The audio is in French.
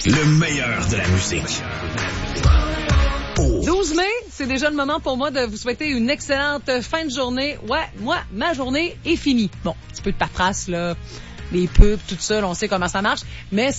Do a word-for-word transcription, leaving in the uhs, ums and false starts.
Le meilleur de la musique. douze mai, c'est déjà le moment pour moi de vous souhaiter une excellente fin de journée. Ouais, moi, ma journée est finie. Bon, un petit peu de paperasse, là, les pubs, tout ça, là, on sait comment ça marche, mais